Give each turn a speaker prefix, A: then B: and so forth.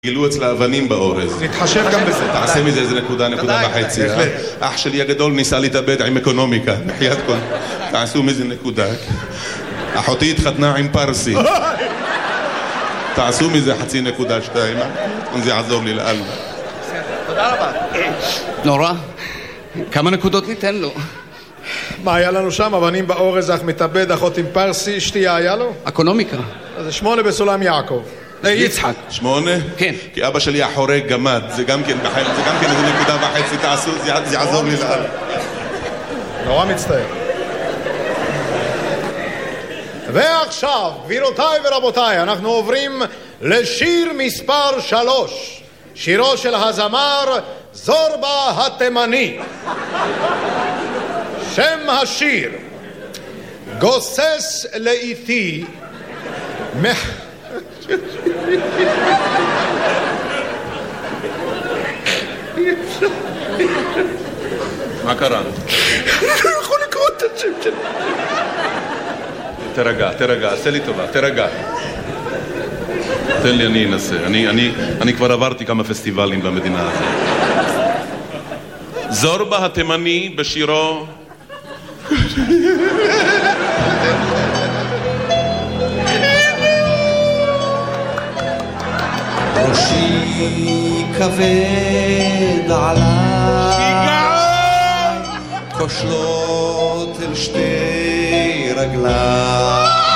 A: גילו אצלה אבנים באורז.
B: נתחשב גם בזה.
A: תעשה מזה איזה נקודה וחצי. אח שלי הגדול ניסה להתאבד עם אקונומיקה. בחיית כל. תעשו מזה נקודה. אחותי התחתנה עם פרסי. תעשו מזה 0.2. זה יעזור לי לאללה.
C: תודה רבה. נורא. כמה נקודות ניתן לו?
B: מה היה לנו שם? אבנים באורז, אך מתאבד, אחות עם פרסי, שתייה היה לו?
C: אקונומיקה.
B: אז זה 8 בסולם יעקב.
C: יצחק.
A: 8?
C: כן.
A: כי אבא שלי החורג גמד, זה גם כן איזה 1.5 תעשו, זה יעזור לי לאללה.
B: נורא מצטער. ועכשיו, גבירותיי ורבותיי, אנחנו עוברים לשיר מספר 3, שירו של הזמר זורבה התימני. שם השיר: גוסס לאיתי
A: מה קרה?
B: לא יכול לקרוא את השם שלי.
A: תרגע, עשה לי טובה, תרגע. תן לי, אני אנסה. אני כבר עברתי כמה פסטיבלים במדינה הזאת. זורבה התימני בשירו
D: ראשי כבד עליי, כושלות אל שתי רגליי,